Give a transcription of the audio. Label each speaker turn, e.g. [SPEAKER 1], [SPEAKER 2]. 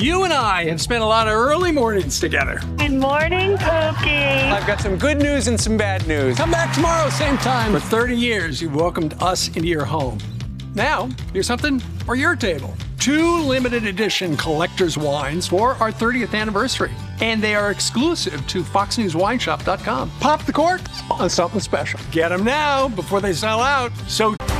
[SPEAKER 1] You and I have spent a lot of early mornings together.
[SPEAKER 2] Good morning, Pookie.
[SPEAKER 3] I've got some good news and some bad news.
[SPEAKER 1] Come back tomorrow, same time. For 30 years, you've welcomed us into your home. Now, here's something for your table. 2 limited edition collector's wines for our 30th anniversary. And they are exclusive to FoxNewsWineShop.com. Pop the cork on something special. Get them now before they sell out. So